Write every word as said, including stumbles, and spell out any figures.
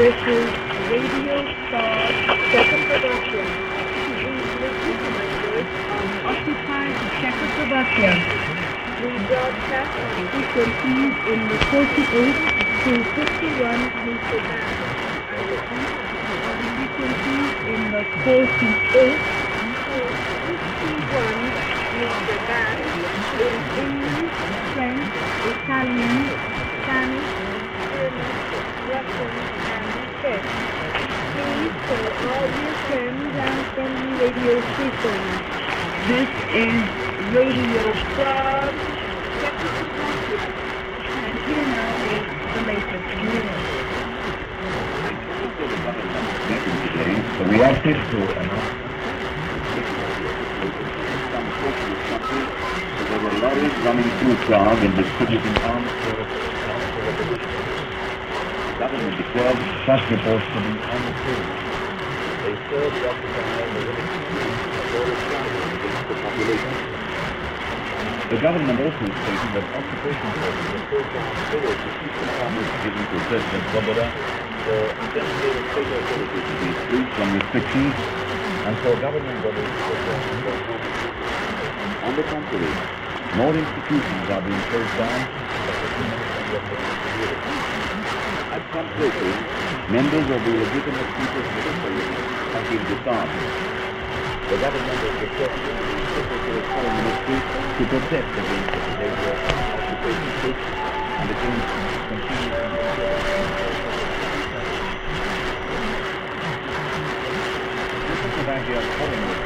This is Radio Star second production. On occupied Czechoslovakia. We broadcast on frequencies in the forty-eight to fifty-one meter band. I repeat, on frequencies in the forty-eight to fifty-one meter band in English, French, Italian, Spanish, German, Russian, and Czech. Please tell all your friends and friendly radio stations. This is Radio Star Czechoslovakia. And here now is the latest news. The reacted to announce there were lorries running through Prague and distributing arms for the government declared such reports to be untrue. They served the occupying the against the population. The government also stated that occupation forces were so far forward to keep the farmers given to President Svoboda for designated state authorities to be freed from restrictions and for government bodies to perform their functions. On the contrary, more institutions are being closed down, at some places, members of the legitimate people's military have been disarmed. The government has requested the Secretary of Foreign Ministry to protest against the behavior of occupation troops and against continuing Czechoslovakia Foreign Ministry